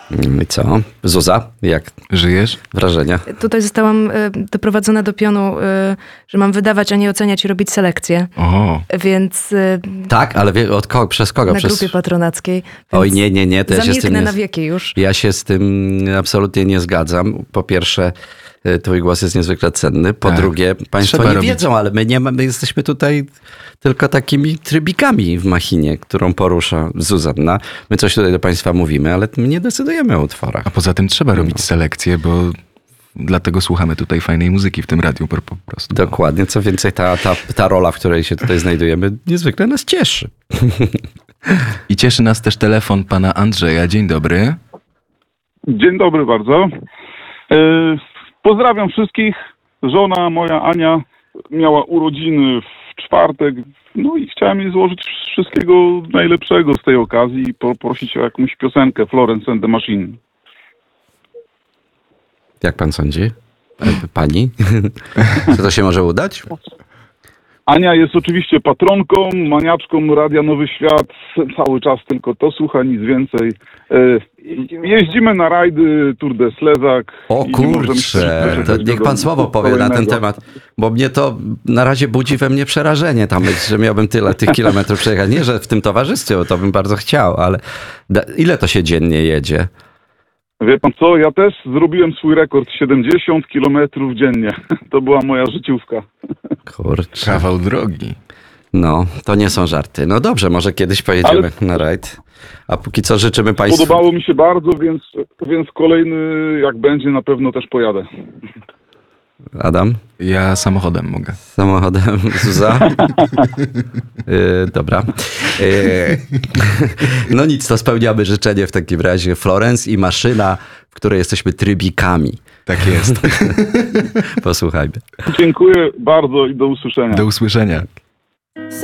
I co? Zuza, jak Żyjesz? wrażenia? Tutaj zostałam doprowadzona do pionu, że mam wydawać, a nie oceniać i robić selekcję. O, Więc Tak, ale od kogo? Przez kogo? na grupie patronackiej. Oj, Więc nie, to ja się z tym zamilknę nie... na wieki już. Ja się z tym absolutnie nie zgadzam. Po pierwsze, twój głos jest niezwykle cenny. Po Tak. drugie, państwo Trzeba nie robić. wiedzą, ale my jesteśmy tutaj tylko takimi trybikami w machinie, którą porusza Zuzanna. My coś tutaj do państwa mówimy, ale my nie decydujemy o utworach. a poza tym trzeba robić selekcję, bo dlatego słuchamy tutaj fajnej muzyki w tym radiu po prostu. Dokładnie. Co więcej, ta rola, w której się tutaj znajdujemy, niezwykle nas cieszy. I cieszy nas też telefon pana Andrzeja. Dzień dobry. Dzień dobry bardzo. Pozdrawiam wszystkich. Żona moja Ania miała urodziny w czwartek. No i chciałem jej złożyć wszystkiego najlepszego z tej okazji i poprosić o jakąś piosenkę Florence and the Machine. Jak pan sądzi? Pani? Czy to się może udać? Ania jest oczywiście patronką, maniaczką Radia Nowy Świat. Cały czas tylko to słucha, nic więcej. Jeździmy na rajdy Tour de Slezak. O i nie możemy się kurczę, to doczekać niech pan słowo powie na ten kolejnego. temat, bo mnie to na razie budzi we mnie przerażenie tam, że miałbym tyle tych kilometrów przejechać. Nie, że w tym towarzystwie, bo to bym bardzo chciał, ale ile to się dziennie jedzie? Wie pan co, ja też zrobiłem swój rekord 70 kilometrów dziennie. To była moja życiówka. Kurczę. Kawał drogi. No, to nie są żarty. No dobrze, może kiedyś pojedziemy na rajd. A póki co życzymy państwu... Podobało mi się bardzo, więc kolejny jak będzie na pewno też pojadę. Adam? Ja samochodem mogę. Samochodem Zuza? Dobra. No nic, to spełniamy życzenie w takim razie. Florence i maszyna, w której jesteśmy trybikami. Tak jest. Posłuchajmy. Dziękuję bardzo i do usłyszenia. Do usłyszenia.